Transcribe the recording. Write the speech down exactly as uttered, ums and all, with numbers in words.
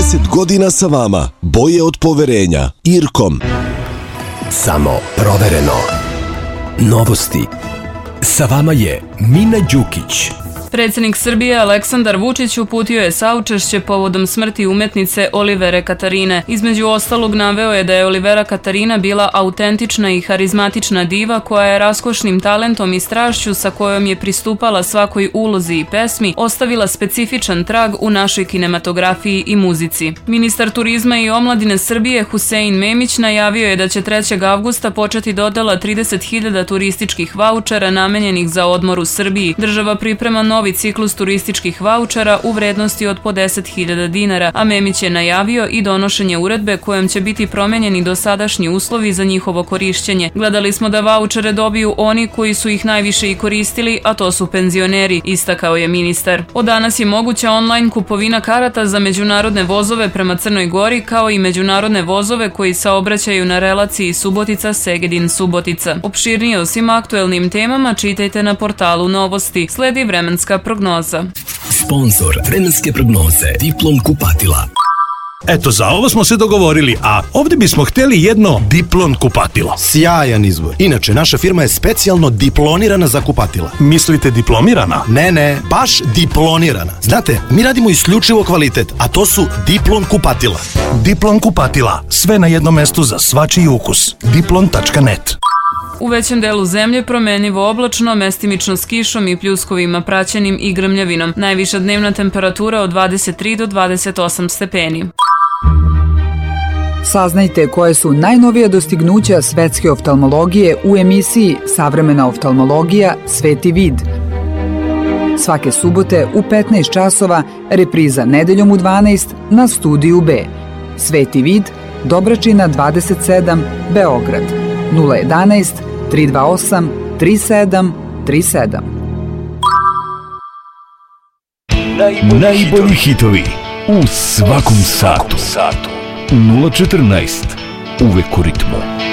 trideset godina sa vama. Boje od poverenja. Irkom. Samo provereno. Novosti. Sa vama je Mina Đukić. Predsjednik Srbije Aleksandar Vučić uputio je saučešće povodom smrti umetnice Olivere Katarine. Između ostalog naveo je da je Olivera Katarina bila autentična i harizmatična diva koja je raskošnim talentom i strašću sa kojom je pristupala svakoj ulozi i pesmi ostavila specifičan trag u našoj kinematografiji i muzici. Ministar turizma i omladine Srbije Husein Memić najavio je da će trećeg avgusta početi dodela trideset hiljada turističkih vaučera namenjenih za odmor u Srbiji. Država priprema novi novi ciklus turističkih vaučera u vrednosti od po deset hiljada dinara, a Memić je najavio i donošenje uredbe kojom će biti promenjeni dosadašnji uslovi za njihovo korišćenje. Gledali smo da vaučere dobiju oni koji su ih najviše i koristili, a to su penzioneri, istakao je ministar. Od danas je moguća online kupovina karata za međunarodne vozove prema Crnoj Gori, kao i međunarodne vozove koji saobraćaju na relaciji Subotica-Segedin-Subotica. Opširnije o svim aktuelnim temama čitajte na portalu Novosti. Sledi vremenska prognoza. Sponzor vremenske prognoze Diplon kupatila. Eto, za ovo smo se dogovorili, a ovdje bismo htjeli jedno Diplon kupatilo. Sjajan izbor. Inače, naša firma je specijalno diplonirana za kupatila. Mislite diplomirana? Ne, ne, baš diplonirana. Znate, mi radimo isključivo kvalitet, a to su Diplon kupatila. Diplon kupatila. Sve na jednom mestu za svačiji ukus. diplon tačka net. U većem delu zemlje promenljivo oblačno, mestimično s kišom i pljuskovima praćenim i grmljavinom. Najviša dnevna temperatura od dvadeset tri do dvadeset osam stepeni. Saznajte koje su najnovija dostignuća svetske oftalmologije u emisiji Savremena oftalmologija Sveti vid. Svake subote u petnaest časova, repriza nedeljom u dvanaest na Studiju B. Sveti vid, Dobračina dvadeset sedam, Beograd. nula jedanaest, tri dva osam, tri sedam tri sedam. Najbolji hitovi u svakom satu. nula četrnaest. Uvek u ritmu.